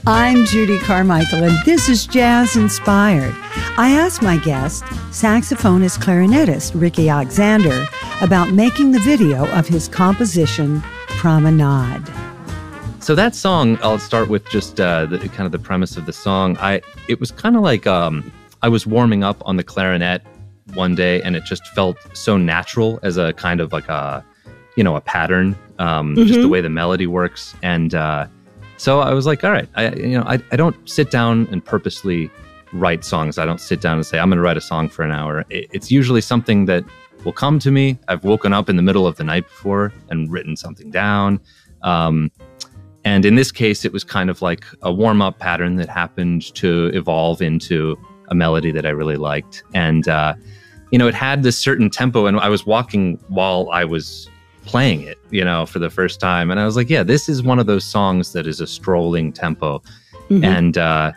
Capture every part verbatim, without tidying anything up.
I'm Judy Carmichael, and this is Jazz Inspired. I asked my guest, saxophonist clarinetist Ricky Alexander, about making the video of his composition, Promenade. So that song, I'll start with just uh, the kind of the premise of the song. I It was kind of like um, I was warming up on the clarinet one day, and it just felt so natural as a kind of like a, you know, a pattern, um, mm-hmm. just the way the melody works. And uh, so I was like, all right, I, you know, I, I don't sit down and purposely write songs. I don't sit down and say, I'm going to write a song for an hour. It, it's usually something that will come to me. I've woken up in the middle of the night before and written something down. Um, and in this case, it was kind of like a warm-up pattern that happened to evolve into a melody that I really liked. And, uh, you know, it had this certain tempo, and I was walking while I was playing it, you know, for the first time. And I was like, yeah, this is one of those songs that is a strolling tempo. Mm-hmm. And, uh,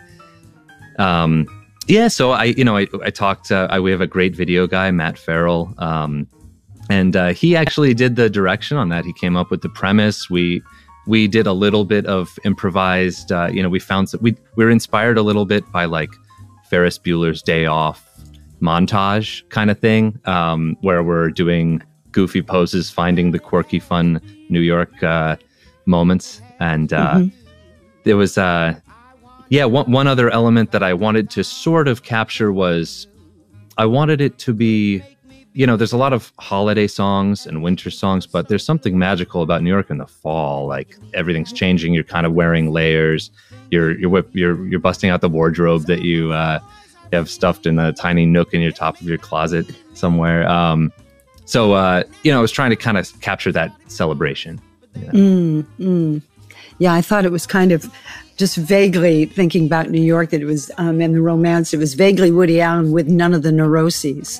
um, yeah, so I, you know, I, I talked, uh, I, we have a great video guy, Matt Farrell. Um, and, uh, he actually did the direction on that. He came up with the premise. We, we did a little bit of improvised, uh, you know, we found that we, we were inspired a little bit by like Ferris Bueller's Day Off montage kind of thing, um, where we're doing goofy poses, finding the quirky, fun New York uh, moments. And uh, mm-hmm. there was, uh, yeah, one, one other element that I wanted to sort of capture was I wanted it to be, you know, there's a lot of holiday songs and winter songs, but there's something magical about New York in the fall. Like everything's changing. You're kind of wearing layers. You're you're you're you're busting out the wardrobe that you uh, have stuffed in a tiny nook in your top of your closet somewhere. Um, so uh, you know, I was trying to kind of capture that celebration. You know? mm, mm. Yeah, I thought it was kind of just vaguely thinking about New York that it was um, and the romance. It was vaguely Woody Allen with none of the neuroses.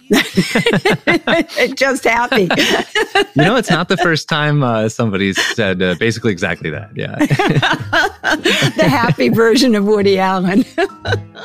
Just happy. You know, it's not the first time uh, somebody's said uh, basically exactly that. Yeah. The happy version of Woody Allen.